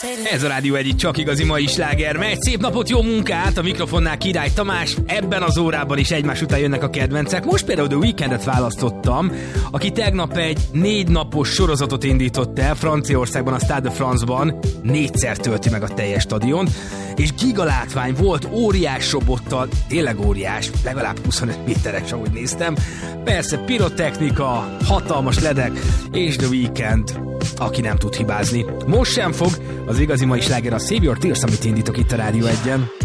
Ez a Rádió egyik csak igazi mai sláger. Megy, szép napot, jó munkát, a mikrofonnál Király Tamás. Ebben az órában is egymás után jönnek a kedvencek. Most például The Weekendet választottam, aki tegnap egy 4 napos sorozatot indított el Franciaországban, a Stade de France-ban. 4-szer tölti meg a teljes stadion, és gigalátvány volt, óriás robottal, tényleg óriás, legalább 25 méteres, ahogy néztem. Persze pirotechnika, hatalmas ledek, és The Weekend, aki nem tud hibázni. Most sem fog, az igazi mai sláger a Save Your Tears, amit indítok itt a Rádió 1-en.